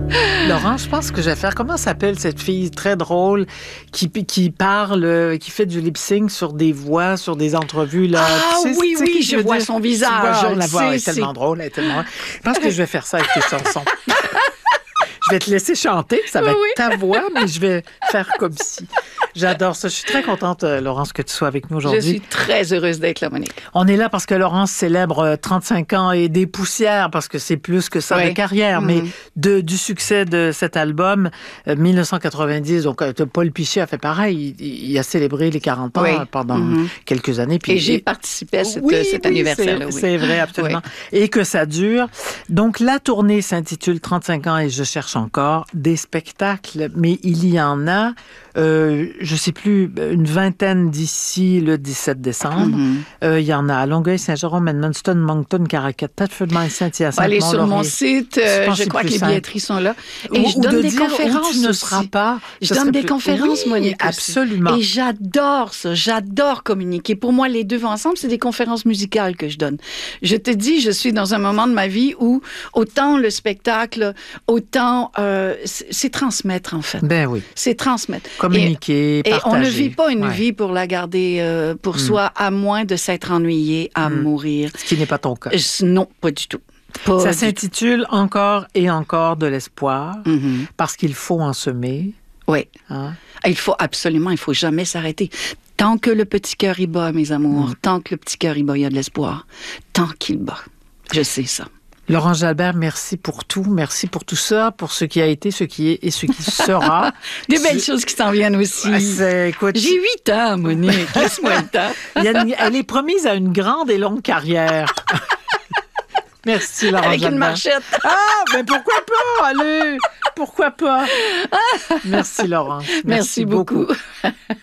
Laurent, je pense que je vais faire... Comment s'appelle cette fille très drôle qui parle, qui fait du lip-sync sur des voix, sur des entrevues, là? Ah tu sais, oui, tu sais, oui, je vois son visage. Tu vois, la voix est C'est- tellement drôle, elle est tellement... Je pense que je vais faire ça avec tes chansons. Je vais te laisser chanter, ça va être Oui. ta voix, mais je vais faire comme si. J'adore ça. Je suis très contente, Laurence, que tu sois avec nous aujourd'hui. Je suis très heureuse d'être là, Monique. On est là parce que Laurence célèbre 35 ans et des poussières, parce que c'est plus que ça Oui. de carrière, mais du succès de cet album, 1990. Donc, Paul Pichet a fait pareil. Il a célébré les 40 ans Oui. pendant quelques années. Puis, Et j'ai participé à cet oui, anniversaire-là. c'est vrai, absolument. Et que ça dure. Donc, la tournée s'intitule 35 ans et je cherche encore des spectacles, mais il y en a, je sais plus, une vingtaine d'ici le 17 décembre. Il y en a à Longueuil, Saint-Jérôme, Edmundston, Moncton, Caracat, Thetford, Saint-Hyacinthe, Allez sur mon Mont-Laurier. site, pense que je c'est crois que plus les simple. billetteries sont là. Et Ou je donne de des dire où conférences tu ne aussi. seras pas. Je Ça donne serait des plus- conférences, Oui, Monique. aussi. absolument. Et j'adore ça. J'adore communiquer. Pour moi, les deux vont ensemble. C'est des conférences musicales que je donne. Je te dis, je suis dans un moment de ma vie où autant le spectacle, autant c'est transmettre, en fait. Ben oui. C'est transmettre. Communiquer, Et partager. on ne vit pas une Ouais. vie pour la garder pour soi, à moins de s'être ennuyé, à mourir. Ce qui n'est pas ton cas. Non, pas du tout. Pas Ça du tout. s'intitule Encore et encore de l'espoir, Mhm. parce qu'il faut en semer. Oui. Hein? Il faut jamais s'arrêter. Tant que le petit cœur y bat, mes amours, tant que le petit cœur y bat, il y a de l'espoir. Tant qu'il bat. Je sais ça. Laurent Jalbert, merci pour tout. Merci pour tout ça, pour ce qui a été, ce qui est et ce qui sera. Des belles choses qui s'en viennent aussi. Écoute, J'ai 8 ans, Monique. Laisse-moi le temps. elle est promise à une grande et longue carrière. Merci, Laurent Avec une Jalbert. marchette. Ah, mais pourquoi pas? Allez, pourquoi pas? Merci, Laurent. Merci beaucoup.